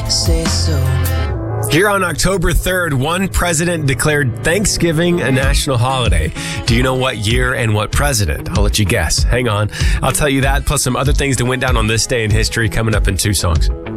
say so. Here on October 3rd, one president declared Thanksgiving a national holiday. Do you know what year and what president? I'll let you guess. Hang on. I'll tell you that, plus some other things that went down on this day in history coming up in 2 songs.